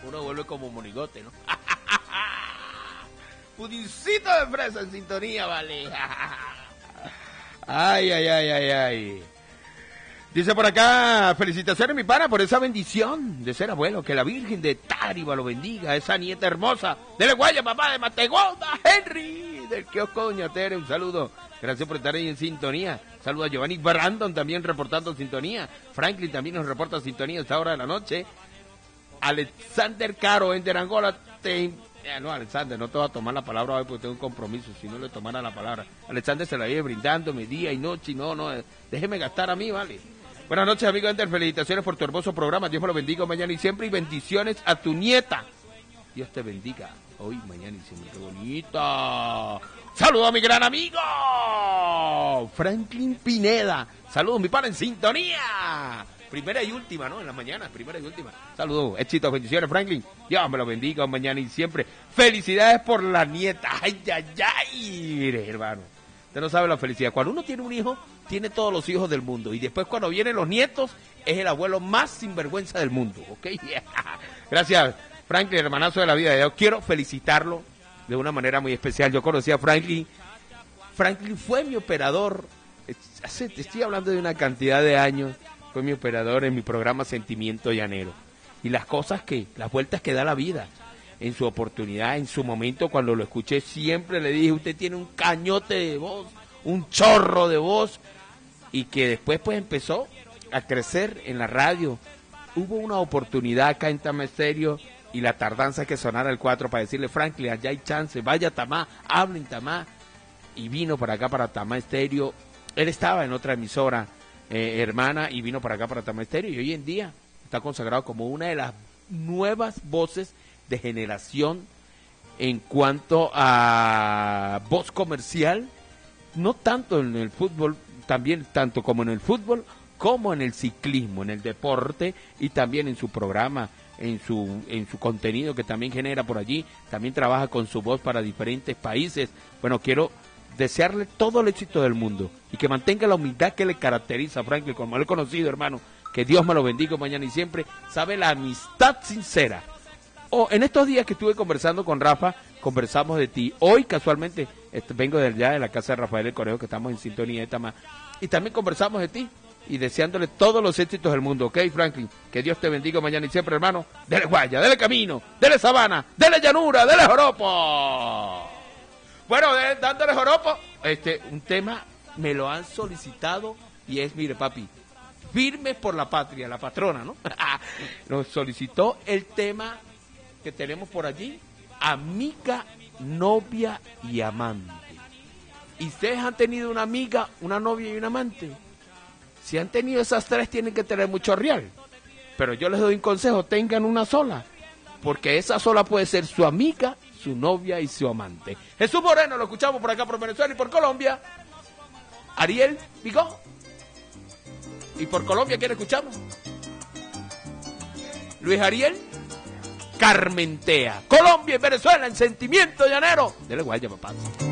Uno vuelve como monigote, ¿no? Pudincito de fresa en sintonía, vale. Ay, ay, ay, ay, ay. Dice por acá, felicitaciones mi pana por esa bendición de ser abuelo, que la Virgen de Táriba lo bendiga, esa nieta hermosa. Dele guaya, papá, de Mategonda, Henry, del kiosco Doña Tere, un saludo. Gracias por estar ahí en sintonía. Saludo a Giovanni Brandon también reportando sintonía. Franklin también nos reporta sintonía a esta hora de la noche. Alexander Caro en Angola. No, Alexander, no te voy a tomar la palabra hoy porque tengo un compromiso. Si no le tomara la palabra. Alexander se la vive brindándome día y noche. No, déjeme gastar a mí, vale. Buenas noches, amigo Ender. Felicitaciones por tu hermoso programa. Dios me lo bendiga mañana y siempre. Y bendiciones a tu nieta. Dios te bendiga hoy, mañana y siempre. ¡Qué bonita! Saludos a mi gran amigo Franklin Pineda. Saludos, mi pana en sintonía. Primera y última, ¿no? En las mañanas, primera y última. Saludos, éxitos, bendiciones, Franklin. Dios me lo bendiga mañana y siempre. Felicidades por la nieta. Ay, ay, ay. Mire, hermano. Usted no sabe la felicidad. Cuando uno tiene un hijo, tiene todos los hijos del mundo. Y después cuando vienen los nietos, es el abuelo más sinvergüenza del mundo. ¿Ok? Gracias, Franklin, hermanazo de la vida. Yo quiero felicitarlo de una manera muy especial. Yo conocí a Franklin. Franklin fue mi operador. Te estoy hablando de una cantidad de años. Fue mi operador en mi programa Sentimiento Llanero. Y las vueltas que da la vida. En su oportunidad, en su momento, cuando lo escuché, siempre le dije, usted tiene un cañote de voz, un chorro de voz. Y que después pues empezó a crecer en la radio. Hubo una oportunidad acá en Tamá Estéreo y la tardanza que sonara el 4 para decirle, Franklin, allá hay chance, vaya a Tamá, hablen Tamá. Y vino para acá, para Tamá Estéreo. Él estaba en otra emisora hermana y vino para acá, para Tamá Estéreo. Y hoy en día está consagrado como una de las nuevas voces de generación en cuanto a voz comercial, no tanto en el fútbol, también tanto como en el fútbol, como en el ciclismo, en el deporte y también en su programa, en su contenido que también genera por allí, también trabaja con su voz para diferentes países. Bueno, quiero desearle todo el éxito del mundo y que mantenga la humildad que le caracteriza a Franklin, como lo he conocido, hermano, que Dios me lo bendiga mañana y siempre, sabe la amistad sincera. En estos días que estuve conversando con Rafa, conversamos de ti. Hoy, casualmente, vengo de allá de la casa de Rafael El Conejo, que estamos en sintonía de Tamá, y también conversamos de ti, y deseándole todos los éxitos del mundo, ¿ok, Franklin? Que Dios te bendiga mañana y siempre, hermano. Dele guaya, dele camino, dele sabana, dele llanura, dele joropo. Bueno, dándole joropo, un tema me lo han solicitado, y es, mire, papi, firme por la patria, la patrona, ¿no? Nos solicitó el tema que tenemos por allí, amiga, novia y amante. ¿Y ustedes han tenido una amiga, una novia y un amante? Si han tenido esas tres, tienen que tener mucho real. Pero yo les doy un consejo, tengan una sola, porque esa sola puede ser su amiga, su novia y su amante. Jesús Moreno, lo escuchamos por acá, por Venezuela y por Colombia. Ariel Vigó. ¿Y por Colombia quién escuchamos? Luis Ariel Carmentea. Colombia y Venezuela en Sentimiento Llanero. Dele guaya, papá.